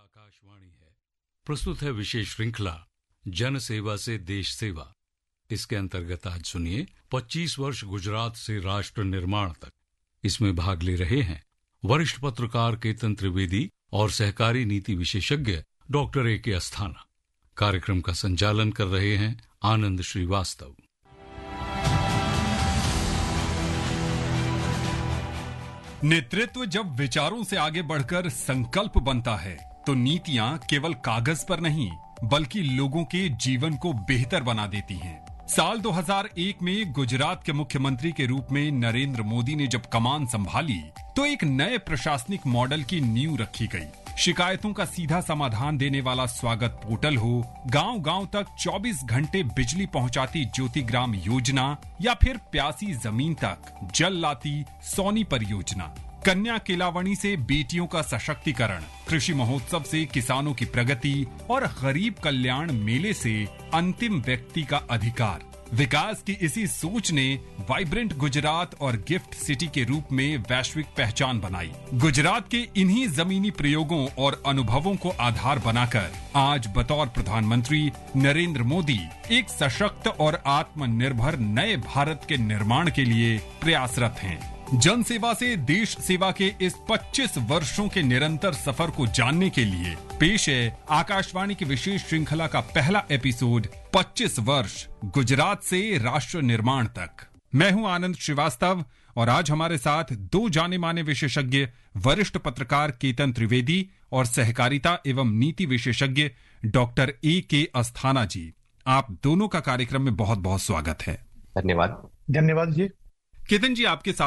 आकाशवाणी है। प्रस्तुत है विशेष श्रृंखला जन सेवा से देश सेवा। इसके अंतर्गत आज सुनिए 25 वर्ष गुजरात से राष्ट्र निर्माण तक। इसमें भाग ले रहे हैं वरिष्ठ पत्रकार केतन त्रिवेदी और सहकारी नीति विशेषज्ञ डॉक्टर ए.के. अस्थाना। कार्यक्रम का संचालन कर रहे हैं आनंद श्रीवास्तव। नेतृत्व जब विचारों से आगे बढ़कर संकल्प बनता है तो नीतियां केवल कागज पर नहीं बल्कि लोगों के जीवन को बेहतर बना देती हैं। साल 2001 में गुजरात के मुख्यमंत्री के रूप में नरेंद्र मोदी ने जब कमान संभाली तो एक नए प्रशासनिक मॉडल की नींव रखी गई। शिकायतों का सीधा समाधान देने वाला स्वागत पोर्टल हो, गांव-गांव तक 24 घंटे बिजली पहुंचाती ज्योतिग्राम योजना या फिर प्यासी जमीन तक जल लाती सोनी परियोजना, कन्या केलावणी से बेटियों का सशक्तिकरण, कृषि महोत्सव से किसानों की प्रगति और गरीब कल्याण मेले से अंतिम व्यक्ति का अधिकार। विकास की इसी सोच ने वाइब्रेंट गुजरात और गिफ्ट सिटी के रूप में वैश्विक पहचान बनाई। गुजरात के इन्हीं जमीनी प्रयोगों और अनुभवों को आधार बनाकर आज बतौर प्रधानमंत्री नरेंद्र मोदी एक सशक्त और आत्मनिर्भर नए भारत के निर्माण के लिए प्रयासरत हैं। जन सेवा से देश सेवा के इस 25 वर्षों के निरंतर सफर को जानने के लिए पेश है आकाशवाणी की विशेष श्रृंखला का पहला एपिसोड 25 वर्ष गुजरात से राष्ट्र निर्माण तक। मैं हूं आनंद श्रीवास्तव और आज हमारे साथ दो जाने माने विशेषज्ञ वरिष्ठ पत्रकार केतन त्रिवेदी और सहकारिता एवं नीति विशेषज्ञ डॉक्टर ए.के. अस्थाना जी। आप दोनों का कार्यक्रम में बहुत बहुत स्वागत है। धन्यवाद। धन्यवाद जी। केतन जी, आपके साथ